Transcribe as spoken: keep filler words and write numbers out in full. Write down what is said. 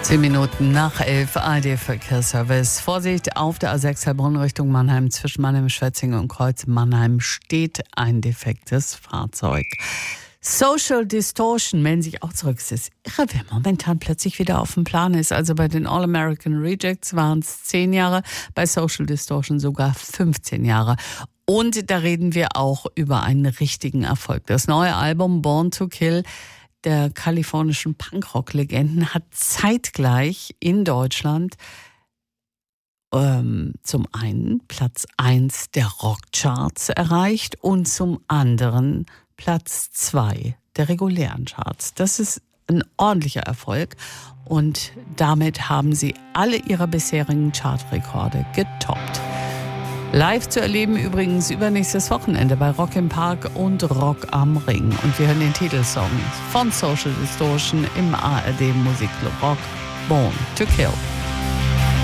Zehn Minuten nach elf, A R D-Verkehrsservice. Vorsicht, auf der A sechs Heilbronn Richtung Mannheim zwischen Mannheim, Schwetzingen und Kreuz Mannheim steht ein defektes Fahrzeug. Social Distortion melden sich auch zurück. Es ist irre, wer momentan plötzlich wieder auf dem Plan ist. Also bei den All-American Rejects waren es zehn Jahre, bei Social Distortion sogar fünfzehn Jahre. Und da reden wir auch über einen richtigen Erfolg. Das neue Album Born to Kill der kalifornischen Punkrock-Legenden hat zeitgleich in Deutschland ähm, zum einen Platz eins der Rockcharts erreicht und zum anderen Platz zwei der regulären Charts. Das ist ein ordentlicher Erfolg und damit haben sie alle ihre bisherigen Chartrekorde getoppt. Live zu erleben übrigens übernächstes Wochenende bei Rock im Park und Rock am Ring. Und wir hören den Titelsong von Social Distortion im A R D Musikclub Rock, Born to Kill.